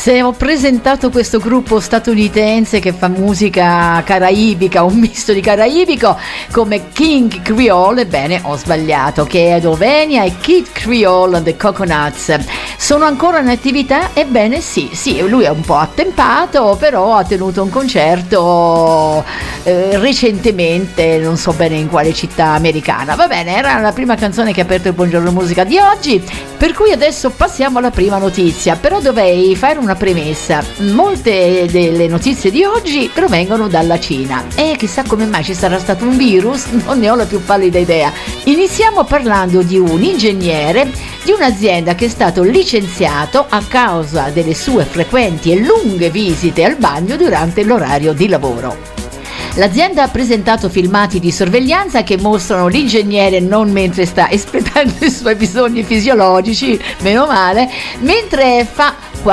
Se ho presentato questo gruppo statunitense che fa musica caraibica, un misto di caraibico, come King Creole, ebbene ho sbagliato, che è Adovenia e Kid Creole and the Coconuts. Sono ancora in attività? Ebbene sì, lui è un po' attempato, però ha tenuto un concerto recentemente, non so bene in quale città americana. Va bene, era la prima canzone che ha aperto il Buongiorno Musica di oggi, per cui adesso passiamo alla prima notizia. Però dovrei fare una premessa: molte delle notizie di oggi provengono dalla Cina e chissà come mai ci sarà stato un virus, non ne ho la più pallida idea. Iniziamo parlando di un ingegnere di un'azienda che è stato licenziato a causa delle sue frequenti e lunghe visite al bagno durante l'orario di lavoro. L'azienda ha presentato filmati di sorveglianza che mostrano l'ingegnere non mentre sta espletando i suoi bisogni fisiologici, meno male, mentre fa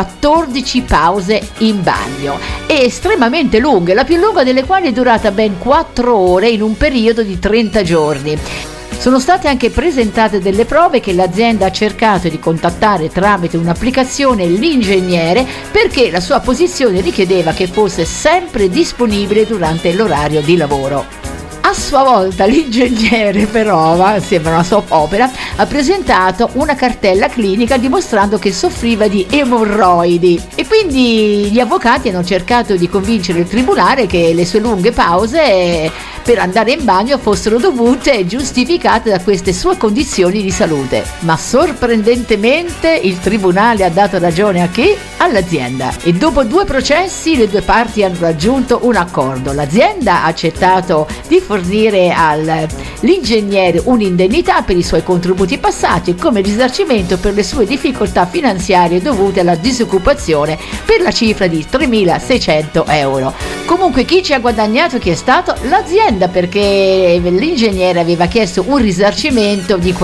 14 pause in bagno, estremamente lunghe, la più lunga delle quali è durata ben 4 ore in un periodo di 30 giorni. Sono state anche presentate delle prove che l'azienda ha cercato di contattare tramite un'applicazione l'ingegnere perché la sua posizione richiedeva che fosse sempre disponibile durante l'orario di lavoro. A sua volta l'ingegnere però, sembra una soap opera, ha presentato una cartella clinica dimostrando che soffriva di emorroidi e quindi gli avvocati hanno cercato di convincere il tribunale che le sue lunghe pause per andare in bagno fossero dovute e giustificate da queste sue condizioni di salute. Ma sorprendentemente il tribunale ha dato ragione a chi? All'azienda. E dopo 2 processi le due parti hanno raggiunto un accordo. L'azienda ha accettato di fornire all'ingegnere un'indennità per i suoi contributi passati come risarcimento per le sue difficoltà finanziarie dovute alla disoccupazione per la cifra di 3.600 euro. Comunque chi ci ha guadagnato? Chi è stato? L'azienda, perché l'ingegnere aveva chiesto un risarcimento di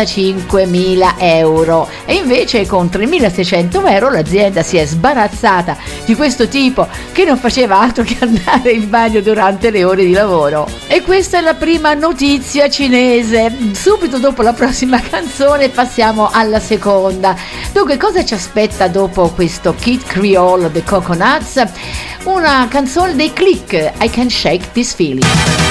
45.000 euro e invece con 3.600 euro l'azienda si è sbarazzata di questo tipo che non faceva altro che andare in bagno durante le ore di lavoro. E questa è la prima notizia cinese. Subito dopo la prossima canzone passiamo alla seconda. Dunque, cosa ci aspetta dopo questo Kid Creole The Coconuts? Una canzone dei Click, I Can Shake This Feeling.